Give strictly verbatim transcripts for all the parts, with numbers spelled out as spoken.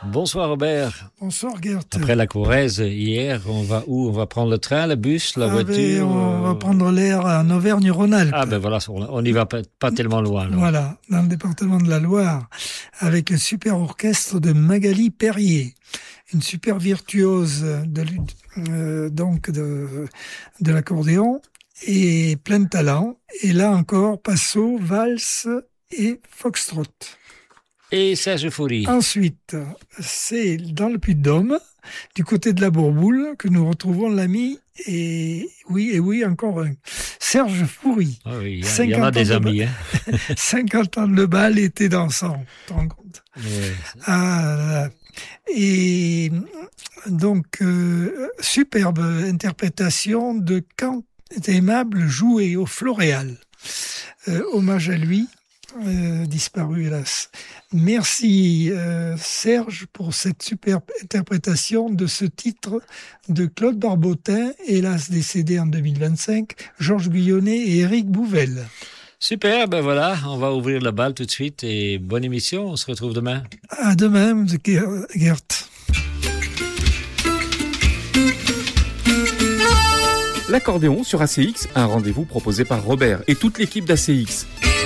Bonsoir Robert. Bonsoir Gert. Après la Corrèze, hier, on va où? On va prendre le train, le bus, la ah voiture ben, On euh... va prendre l'air en Auvergne-Rhône-Alpes. Ah ben voilà, on n'y va pas, pas tellement loin. Alors. Voilà, dans le département de la Loire, avec le super orchestre de Magali Perrier, une super virtuose de, euh, donc de, de l'accordéon et plein de talent. Et là encore, passo, valse et foxtrot. Et Serge Fourie. Ensuite, c'est dans le Puy-de-Dôme, du côté de la Bourboule, que nous retrouvons l'ami, et oui, et oui, encore un, Serge Fourie. Oh oui, il y, y en a des amis. Hein. cinquante ans de bal était dansant, tu te rends compte. Ouais. Ah, et donc, euh, superbe interprétation de Quand est aimable joué au Floréal. Euh, hommage à lui. Euh, disparu hélas. Merci euh, Serge pour cette superbe interprétation de ce titre de Claude Barbotin, hélas décédé en deux mille vingt-cinq, Georges Guyonnet et Éric Bouvel. Super, ben voilà, on va ouvrir le bal tout de suite et bonne émission, on se retrouve demain. À demain, Gert. L'accordéon sur A C X, un rendez-vous proposé par Robert et toute l'équipe d'A C X.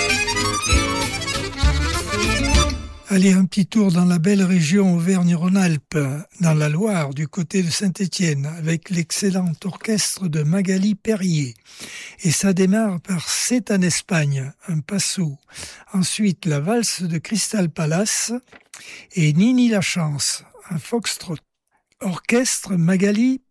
Allez, un petit tour dans la belle région Auvergne-Rhône-Alpes, dans la Loire, du côté de Saint-Étienne, avec l'excellent orchestre de Magali Perrier. Et ça démarre par C'est en Espagne, un passo. Ensuite, la valse de Crystal Palace et Nini la Chance, un foxtrot. Orchestre Magali